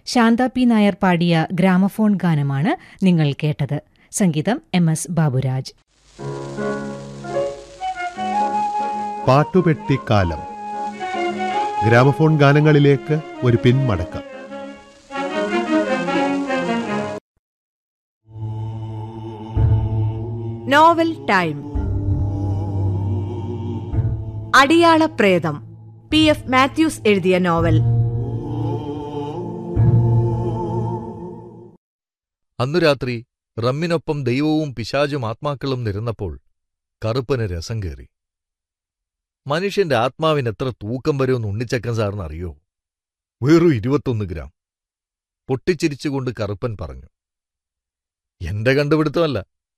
Shantha P Nair പാടിയ gramophone ഗാനമാണ് നിങ്ങൾ കേട്ടത്. സംഗീതം MS ബാബുരാജ്. പാട്ടുപെട്ടിക്കാലം. ഗ്രാമഫോൺ ഗാനങ്ങളിലേക്ക് ഒരു പിന്മടക്കം. Novel time. അടിയാളപ്രേതം, PF മാത്യൂസ് എഴുതിയ നോവൽ. അന്നു രാത്രി റമ്മിനൊപ്പം ദൈവവും പിശാചും ആത്മാക്കളും നിരന്നപ്പോൾ കറുപ്പന് രസം കയറി. മനുഷ്യന്റെ ആത്മാവിനെത്ര തൂക്കം വരുമെന്ന് ഉണ്ണിച്ചക്കൻ സാറിന് അറിയോ? വെറും 21 ഗ്രാം. പൊട്ടിച്ചിരിച്ചുകൊണ്ട് കറുപ്പൻ പറഞ്ഞു. എന്റെ കണ്ടുപിടുത്തമല്ല.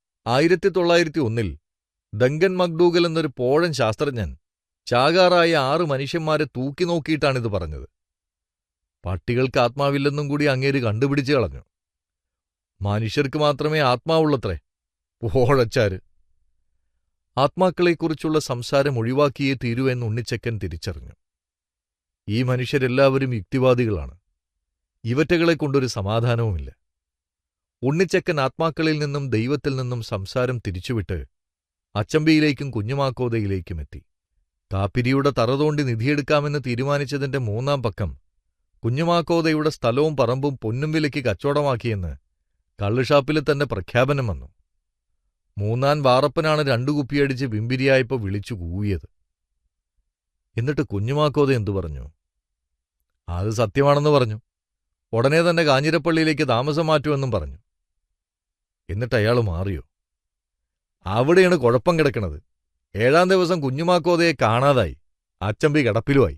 1901 ഡങ്കൻ മക്ഡൂഗൽ എന്നൊരു പോഴൻ ശാസ്ത്രജ്ഞൻ ചാകാറായ 6 മനുഷ്യന്മാരെ തൂക്കി നോക്കിയിട്ടാണിത് പറഞ്ഞത്. പട്ടികൾക്ക് ആത്മാവില്ലെന്നും കൂടി അങ്ങേര് കണ്ടുപിടിച്ചു കളഞ്ഞു. മനുഷ്യർക്ക് മാത്രമേ ആത്മാവുള്ളത്രേ. പോഴച്ചാര്. ആത്മാക്കളെക്കുറിച്ചുള്ള സംസാരം ഒഴിവാക്കിയേ തീരുവെന്ന് ഉണ്ണിച്ചക്കൻ തിരിച്ചറിഞ്ഞു. ഈ മനുഷ്യരെല്ലാവരും യുക്തിവാദികളാണ്. ഇവറ്റകളെ കൊണ്ടൊരു സമാധാനവുമില്ല. ഉണ്ണിച്ചക്കൻ ആത്മാക്കളിൽ നിന്നും ദൈവത്തിൽ നിന്നും സംസാരം തിരിച്ചുവിട്ട് അച്ചമ്പിയിലേക്കും കുഞ്ഞുമാക്കോതയിലേക്കും എത്തി. കാപ്പിരിയുടെ തറതോണ്ടി നിധിയെടുക്കാമെന്ന് തീരുമാനിച്ചതിന്റെ 3-ാം പക്കം കുഞ്ഞുമാക്കോതയുടെ സ്ഥലവും പറമ്പും പൊന്നും വിലയ്ക്ക് കച്ചവടമാക്കിയെന്ന് കള്ളുഷാപ്പിൽ തന്നെ പ്രഖ്യാപനം വന്നു. 3-ാം വാറപ്പനാണ് 2 കുപ്പിയടിച്ച് വിമ്പിരിയായപ്പോൾ വിളിച്ചു കൂവിയത്. എന്നിട്ട് കുഞ്ഞുമാക്കോത എന്തു പറഞ്ഞു? അത് സത്യമാണെന്ന് പറഞ്ഞു. ഉടനെ തന്നെ കാഞ്ഞിരപ്പള്ളിയിലേക്ക് താമസം മാറ്റുമെന്നും പറഞ്ഞു. എന്നിട്ട് അയാൾ മാറിയോ? അവിടെയാണ് കുഴപ്പം കിടക്കണത്. 7-ാം ദിവസം കുഞ്ഞുമാക്കോതയെ കാണാതായി. അച്ചമ്പി കിടപ്പിലുമായി.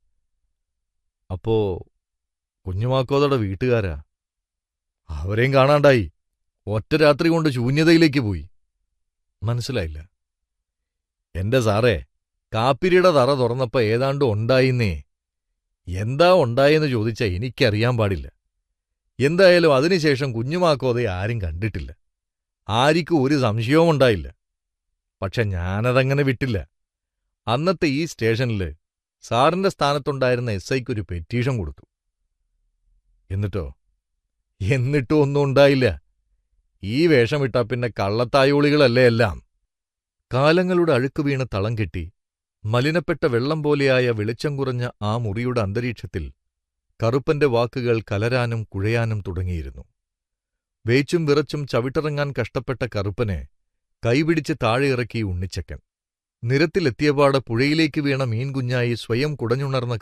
അപ്പോ കുഞ്ഞുമാക്കോതയുടെ വീട്ടുകാരാ? അവരെയും കാണാണ്ടായി. ഒറ്റ രാത്രി കൊണ്ട് ശൂന്യതയിലേക്ക് പോയി. മനസ്സിലായില്ല. എന്റെ സാറേ, കാപ്പിരിയുടെ തറ തുറന്നപ്പോ ഏതാണ്ട് ഉണ്ടായിന്നേ. എന്താ ഉണ്ടായെന്ന് ചോദിച്ചാ എനിക്കറിയാൻ പാടില്ല. എന്തായാലും അതിനുശേഷം കുഞ്ഞുമാക്കോതയെ ആരും കണ്ടിട്ടില്ല. ആർക്കും ഒരു സംശയവും ഉണ്ടായില്ല. പക്ഷെ ഞാനതങ്ങനെ വിട്ടില്ല. അന്നത്തെ ഈ സ്റ്റേഷനിൽ സാറിന്റെ സ്ഥാനത്തുണ്ടായിരുന്ന SIക്കൊരു പെറ്റീഷൻ കൊടുത്തു. എന്നിട്ടും ഒന്നും ഉണ്ടായില്ല. ഈ വേഷമിട്ടാ പിന്നെ കള്ളത്തായോളികളല്ലേ എല്ലാം. കാലങ്ങളുടെ അഴുക്ക് വീണ് തളം കെട്ടി മലിനപ്പെട്ട വെള്ളം പോലെയായ വെളിച്ചം കുറഞ്ഞ ആ മുറിയുടെ അന്തരീക്ഷത്തിൽ കറുപ്പന്റെ വാക്കുകൾ കലരാനും കുഴയാനും തുടങ്ങിയിരുന്നു. വേച്ചും വിറച്ചും ചവിട്ടിറങ്ങാൻ കഷ്ടപ്പെട്ട കറുപ്പനെ കൈപിടിച്ച് താഴെ ഇറക്കി ഉണ്ണിച്ചക്കൻ. നിരത്തിലെത്തിയപാട് പുഴയിലേക്ക് വീണ മീൻകുഞ്ഞായി സ്വയം കുടഞ്ഞുണർന്ന